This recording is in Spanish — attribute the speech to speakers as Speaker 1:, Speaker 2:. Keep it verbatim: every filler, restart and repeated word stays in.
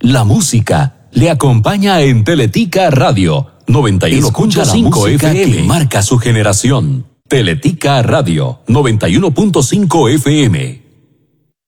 Speaker 1: La música le acompaña en Teletica Radio noventa y uno punto cinco F M, que marca su generación. Teletica Radio noventa y uno punto cinco F M.